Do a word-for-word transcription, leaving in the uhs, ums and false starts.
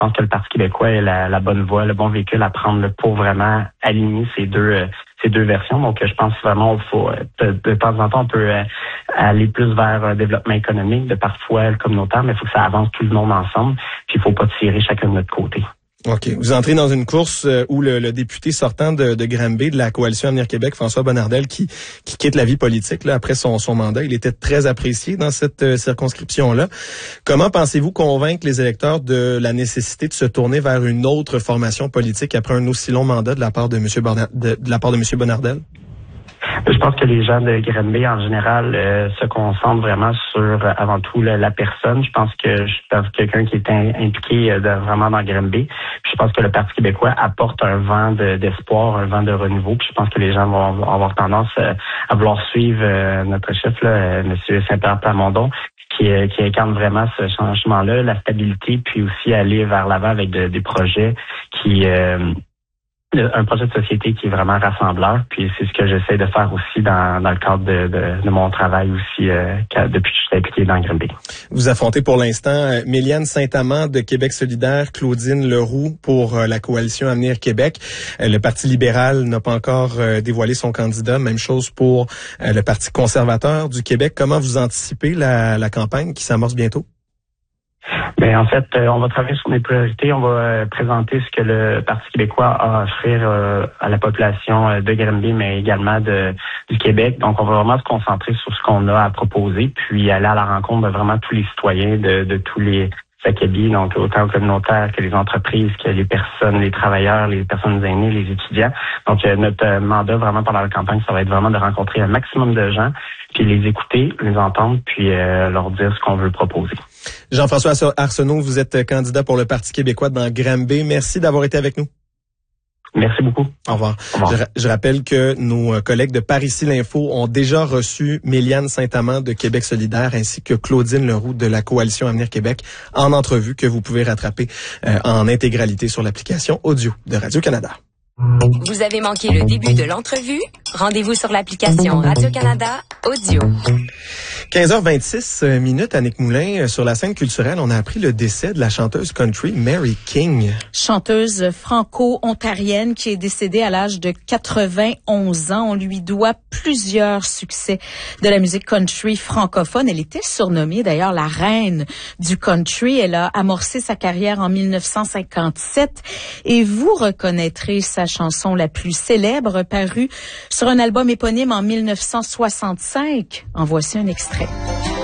pense que le Parti québécois est la, la bonne voie, le bon véhicule à prendre pour vraiment aligner ces deux euh, ces deux versions. Donc, je pense vraiment qu'il faut, de, de temps en temps, on peut euh, aller plus vers un développement économique, de parfois le communautaire, mais il faut que ça avance tout le monde ensemble, puis il faut pas tirer chacun de notre côté. OK. Vous entrez dans une course où le, le député sortant de, de Granby, de la Coalition Avenir Québec, François Bonnardel, qui, qui quitte la vie politique là, après son, son mandat, il était très apprécié dans cette euh, circonscription-là. Comment pensez-vous convaincre les électeurs de la nécessité de se tourner vers une autre formation politique après un aussi long mandat de la part de M. Bonnardel, de, de la part de M. Bonnardel? Je pense que les gens de Granby, en général, euh, se concentrent vraiment sur, euh, avant tout, la, la personne. Je pense que je pense quelqu'un qui est in, impliqué euh, de, vraiment dans Granby. Puis je pense que le Parti québécois apporte un vent de, d'espoir, un vent de renouveau. Puis je pense que les gens vont, vont avoir tendance euh, à vouloir suivre euh, notre chef, là, euh, M. Saint-Pierre Plamondon, qui, euh, qui incarne vraiment ce changement-là, la stabilité, puis aussi aller vers l'avant avec de, des projets qui... Euh, un projet de société qui est vraiment rassembleur, puis c'est ce que j'essaie de faire aussi dans, dans le cadre de, de, de mon travail aussi euh, depuis que je suis impliqué dans Granby. Vous affrontez pour l'instant euh, Méliane Saint-Amand de Québec solidaire, Claudine Leroux pour euh, la Coalition Avenir Québec. Euh, le Parti libéral n'a pas encore euh, dévoilé son candidat. Même chose pour euh, le Parti conservateur du Québec. Comment vous anticipez la, la campagne qui s'amorce bientôt? Ben en fait, euh, on va travailler sur mes priorités. On va euh, présenter ce que le Parti québécois a à offrir euh, à la population euh, de Granby, mais également de, du Québec. Donc, on va vraiment se concentrer sur ce qu'on a à proposer, puis aller à la rencontre de vraiment tous les citoyens, de, de tous les acabits, donc autant communautaires que les entreprises, que les personnes, les travailleurs, les personnes aînées, les étudiants. Donc, euh, notre euh, mandat vraiment pendant la campagne, ça va être vraiment de rencontrer un maximum de gens, puis les écouter, les entendre, puis euh, leur dire ce qu'on veut proposer. Jean-François Arsenault, vous êtes candidat pour le Parti québécois dans Granby. Merci d'avoir été avec nous. Merci beaucoup. Au revoir. Au revoir. Je, je rappelle que nos collègues de Par ici l'Info ont déjà reçu Méliane Saint-Amand de Québec solidaire ainsi que Claudine Leroux de la Coalition Avenir Québec en entrevue que vous pouvez rattraper euh, en intégralité sur l'application audio de Radio-Canada. Vous avez manqué le début de l'entrevue? Rendez-vous sur l'application Radio-Canada Audio. quinze heures vingt-six minutes, Annick Moulin. Sur la scène culturelle, on a appris le décès de la chanteuse country Mary King. Chanteuse franco-ontarienne qui est décédée à l'âge de quatre-vingt-onze ans. On lui doit plusieurs succès de la musique country francophone. Elle était surnommée d'ailleurs la reine du country. Elle a amorcé sa carrière en mille neuf cent cinquante-sept et vous reconnaîtrez sa chanson la plus célèbre parue sur un album éponyme en mille neuf cent soixante-cinq. En voici un extrait.